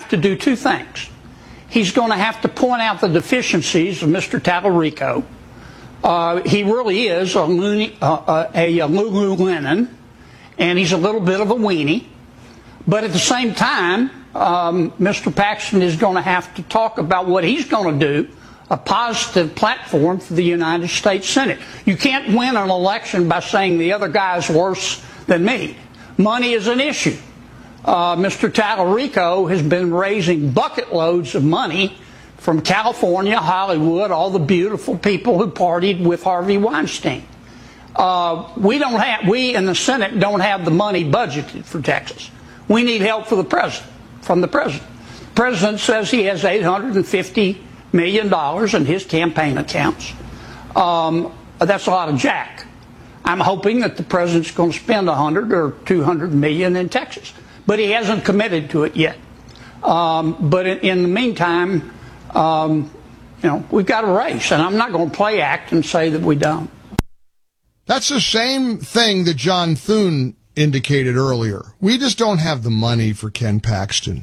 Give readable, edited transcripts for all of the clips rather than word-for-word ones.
have to do two things. He's going to have to point out the deficiencies of Mr. Tallarico. He really is a Lululemon, and he's a little bit of a weenie. But at the same time, Mr. Paxton is going to have to talk about what he's going to do, a positive platform for the United States Senate. You can't win an election by saying the other guy's worse than me. Money is an issue. Mr. Tallarico has been raising bucket loads of money from California, Hollywood, all the beautiful people who partied with Harvey Weinstein. We in the Senate don't have the money budgeted for Texas. We need help from the president. The president says he has $850 million in his campaign accounts. That's a lot of jack. I'm hoping that the president's going to spend $100 or $200 million in Texas, but he hasn't committed to it yet. But in the meantime, we've got a race, and I'm not going to play act and say that we don't. That's the same thing that John Thune indicated earlier. We just don't have the money for Ken Paxton.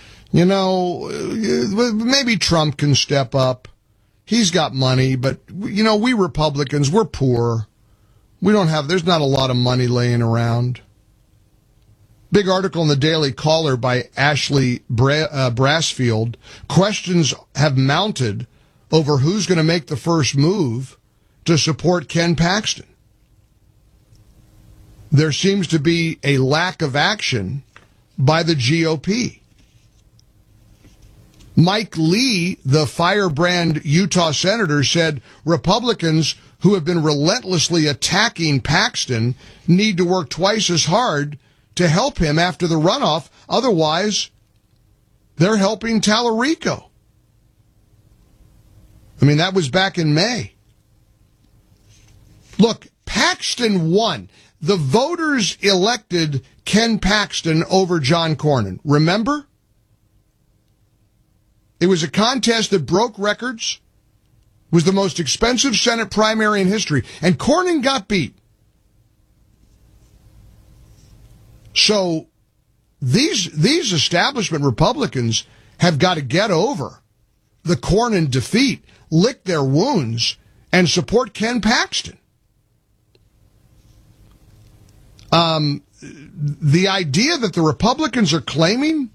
Maybe Trump can step up. He's got money, but, we Republicans, we're poor. There's not a lot of money laying around. Big article in the Daily Caller by Ashley Brassfield. Questions have mounted over who's going to make the first move to support Ken Paxton. There seems to be a lack of action by the GOP. Mike Lee, the firebrand Utah senator, said Republicans who have been relentlessly attacking Paxton need to work twice as hard to help him after the runoff. Otherwise, they're helping Tallarico. That was back in May. Look, Paxton won. The voters elected Ken Paxton over John Cornyn. Remember? It was a contest that broke records, was the most expensive Senate primary in history, and Cornyn got beat. So these establishment Republicans have got to get over the Cornyn defeat, lick their wounds, and support Ken Paxton. The idea that the Republicans are claiming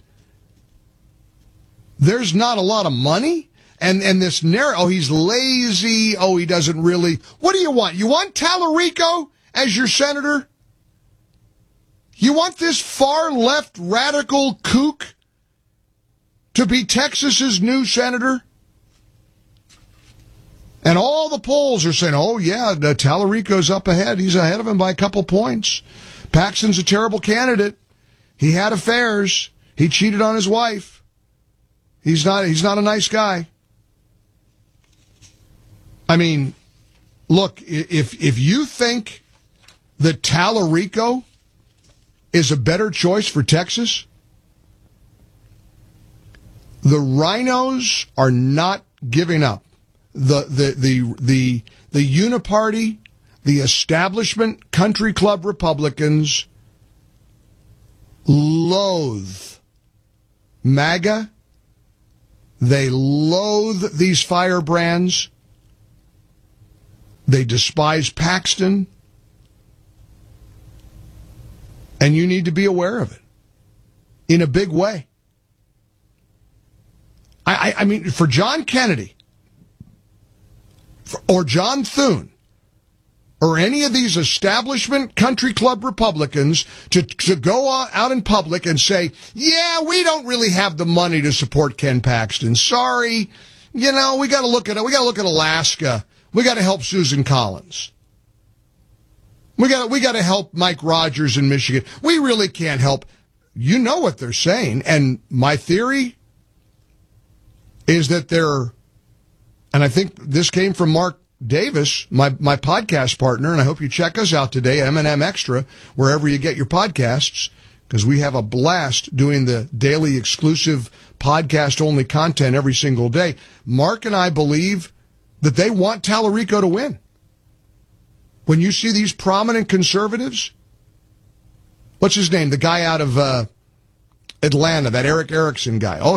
there's not a lot of money, and this narrative, he's lazy, he doesn't really. What do you want? You want Tallarico as your senator? You want this far-left radical kook to be Texas's new senator? And all the polls are saying, Tallarico's up ahead. He's ahead of him by a couple points. Paxton's a terrible candidate. He had affairs. He cheated on his wife. He's not a nice guy. Look, if you think that Tallarico is a better choice for Texas, the rhinos are not giving up. The uniparty, the establishment country club Republicans loathe MAGA. They loathe these firebrands. They despise Paxton. And you need to be aware of it in a big way. For John Kennedy or John Thune or any of these establishment country club Republicans to go out in public and say, we don't really have the money to support Ken Paxton. Sorry. We got to look at it. We got to look at Alaska. We got to help Susan Collins. We got to help Mike Rogers in Michigan. We really can't help. You know what they're saying. And my theory is that and I think this came from Mark Davis, my podcast partner, and I hope you check us out today, M&M Extra, wherever you get your podcasts, because we have a blast doing the daily exclusive podcast-only content every single day. Mark and I believe that they want Tallarico to win. When you see these prominent conservatives, what's his name? The guy out of Atlanta, that Eric Erickson guy.